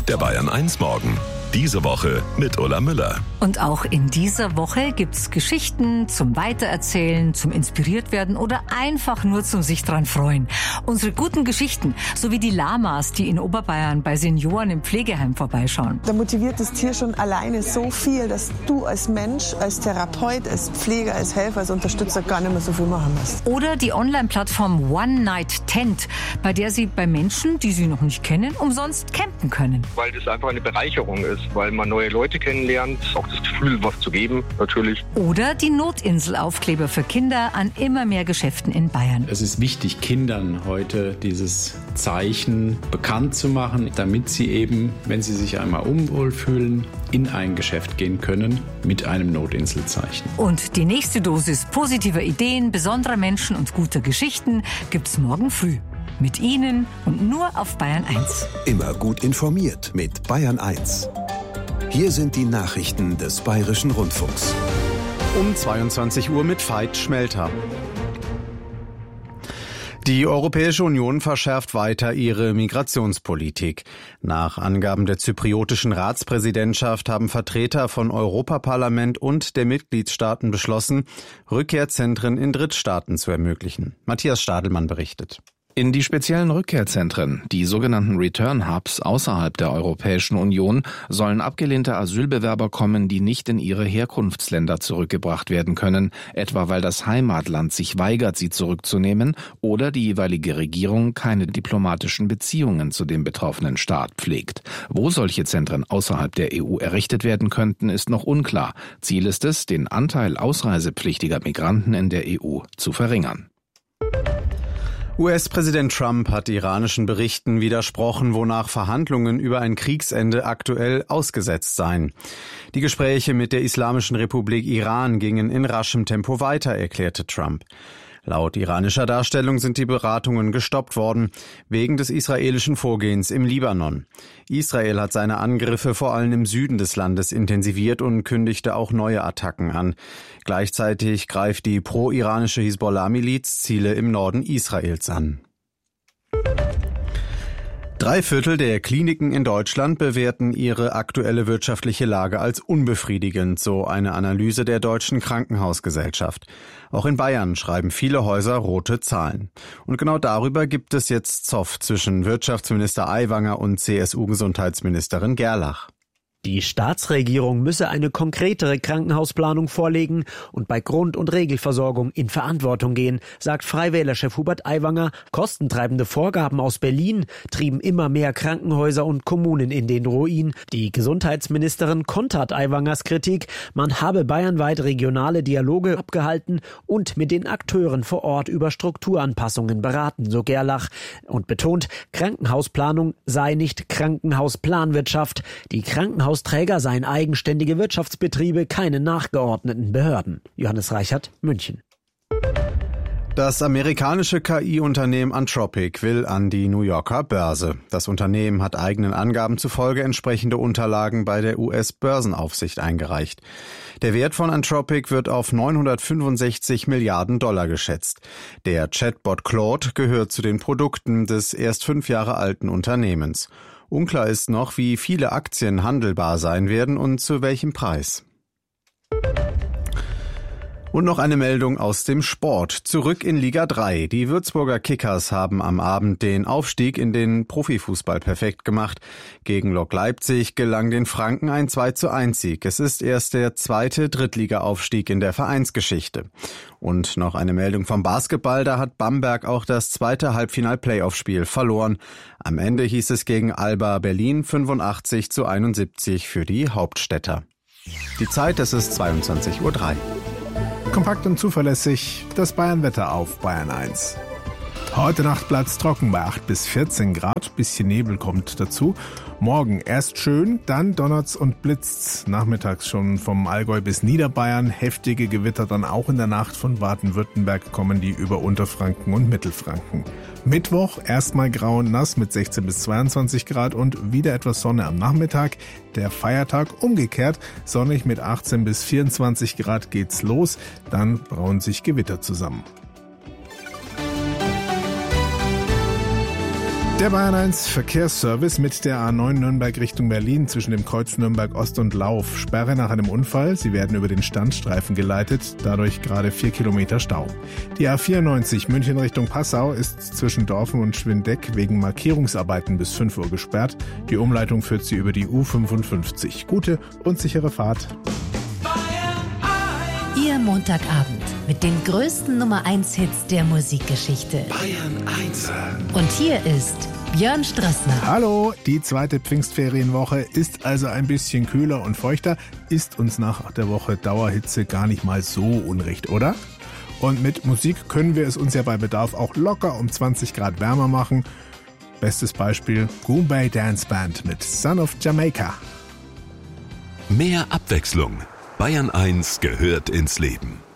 Der Bayern 1 Morgen. Diese Woche mit Ulla Müller. Und auch in dieser Woche gibt's Geschichten zum Weitererzählen, zum inspiriert werden oder einfach nur zum sich dran freuen. Unsere guten Geschichten, so wie die Lamas, die in Oberbayern bei Senioren im Pflegeheim vorbeischauen. Da motiviert das Tier schon alleine so viel, dass du als Mensch, als Therapeut, als Pfleger, als Helfer, als Unterstützer gar nicht mehr so viel machen musst. Oder die Online-Plattform One Night Tent, bei der Sie bei Menschen, die Sie noch nicht kennen, umsonst campen können. Weil das einfach eine Bereicherung ist, weil man neue Leute kennenlernt, auch das Gefühl, was zu geben, natürlich. Oder die Notinsel-Aufkleber für Kinder an immer mehr Geschäften in Bayern. Es ist wichtig, Kindern heute dieses Zeichen bekannt zu machen, damit sie eben, wenn sie sich einmal unwohl fühlen, in ein Geschäft gehen können mit einem Notinselzeichen. Und die nächste Dosis positiver Ideen, besonderer Menschen und guter Geschichten gibt's morgen früh. Mit Ihnen und nur auf Bayern 1. Immer gut informiert mit Bayern 1. Hier sind die Nachrichten des Bayerischen Rundfunks. Um 22 Uhr mit Veit Schmelter. Die Europäische Union verschärft weiter ihre Migrationspolitik. Nach Angaben der zypriotischen Ratspräsidentschaft haben Vertreter von Europaparlament und der Mitgliedstaaten beschlossen, Rückkehrzentren in Drittstaaten zu ermöglichen. Matthias Stadelmann berichtet. In die speziellen Rückkehrzentren, die sogenannten Return Hubs außerhalb der Europäischen Union, sollen abgelehnte Asylbewerber kommen, die nicht in ihre Herkunftsländer zurückgebracht werden können, etwa weil das Heimatland sich weigert, sie zurückzunehmen oder die jeweilige Regierung keine diplomatischen Beziehungen zu dem betroffenen Staat pflegt. Wo solche Zentren außerhalb der EU errichtet werden könnten, ist noch unklar. Ziel ist es, den Anteil ausreisepflichtiger Migranten in der EU zu verringern. US-Präsident Trump hat iranischen Berichten widersprochen, wonach Verhandlungen über ein Kriegsende aktuell ausgesetzt seien. Die Gespräche mit der Islamischen Republik Iran gingen in raschem Tempo weiter, erklärte Trump. Laut iranischer Darstellung sind die Beratungen gestoppt worden, wegen des israelischen Vorgehens im Libanon. Israel hat seine Angriffe vor allem im Süden des Landes intensiviert und kündigte auch neue Attacken an. Gleichzeitig greift die pro-iranische Hisbollah-Miliz Ziele im Norden Israels an. 3/4 der Kliniken in Deutschland bewerten ihre aktuelle wirtschaftliche Lage als unbefriedigend, so eine Analyse der Deutschen Krankenhausgesellschaft. Auch in Bayern schreiben viele Häuser rote Zahlen. Und genau darüber gibt es jetzt Zoff zwischen Wirtschaftsminister Aiwanger und CSU-Gesundheitsministerin Gerlach. Die Staatsregierung müsse eine konkretere Krankenhausplanung vorlegen und bei Grund- und Regelversorgung in Verantwortung gehen, sagt Freiwählerchef Hubert Aiwanger. Kostentreibende Vorgaben aus Berlin trieben immer mehr Krankenhäuser und Kommunen in den Ruin. Die Gesundheitsministerin kontert Aiwangers Kritik. Man habe bayernweit regionale Dialoge abgehalten und mit den Akteuren vor Ort über Strukturanpassungen beraten, so Gerlach, und betont, Krankenhausplanung sei nicht Krankenhausplanwirtschaft. Die Krankenhausträger seien eigenständige Wirtschaftsbetriebe, keine nachgeordneten Behörden. Johannes Reichert, München. Das amerikanische KI-Unternehmen Anthropic will an die New Yorker Börse. Das Unternehmen hat eigenen Angaben zufolge entsprechende Unterlagen bei der US-Börsenaufsicht eingereicht. Der Wert von Anthropic wird auf 965 Milliarden $, geschätzt. Der Chatbot Claude gehört zu den Produkten des erst 5 Jahre alten Unternehmens. Unklar ist noch, wie viele Aktien handelbar sein werden und zu welchem Preis. Und noch eine Meldung aus dem Sport. Zurück in Liga 3. Die Würzburger Kickers haben am Abend den Aufstieg in den Profifußball perfekt gemacht. Gegen Lok Leipzig gelang den Franken ein 2:1-Sieg. Es ist erst der zweite Drittliga-Aufstieg in der Vereinsgeschichte. Und noch eine Meldung vom Basketball. Da hat Bamberg auch das zweite Halbfinal-Playoff-Spiel verloren. Am Ende hieß es gegen Alba Berlin 85:71 für die Hauptstädter. Die Zeit, es ist 22:03 Uhr. Kompakt und zuverlässig das Bayern-Wetter auf Bayern 1. Heute Nacht bleibt's trocken bei 8 bis 14 Grad. Bisschen Nebel kommt dazu. Morgen erst schön, dann donnert's und blitzt's. Nachmittags schon vom Allgäu bis Niederbayern. Heftige Gewitter dann auch in der Nacht. Von Baden-Württemberg kommen die über Unterfranken und Mittelfranken. Mittwoch erstmal grau und nass mit 16 bis 22 Grad und wieder etwas Sonne am Nachmittag. Der Feiertag umgekehrt. Sonnig mit 18 bis 24 Grad geht's los. Dann brauen sich Gewitter zusammen. Der Bayern 1 Verkehrsservice mit der A9 Nürnberg Richtung Berlin zwischen dem Kreuz Nürnberg Ost und Lauf. Sperre nach einem Unfall. Sie werden über den Standstreifen geleitet. Dadurch gerade 4 Kilometer Stau. Die A94 München Richtung Passau ist zwischen Dorfen und Schwindeck wegen Markierungsarbeiten bis 5 Uhr gesperrt. Die Umleitung führt sie über die U55. Gute und sichere Fahrt. Ihr Montagabend mit den größten Nummer-1-Hits der Musikgeschichte. Bayern 1. Und hier ist Björn Strassner. Hallo, die zweite Pfingstferienwoche ist also ein bisschen kühler und feuchter. Ist uns nach der Woche Dauerhitze gar nicht mal so unrecht, oder? Und mit Musik können wir es uns ja bei Bedarf auch locker um 20 Grad wärmer machen. Bestes Beispiel Goombay Dance Band mit Son of Jamaica. Mehr Abwechslung. Bayern 1 gehört ins Leben.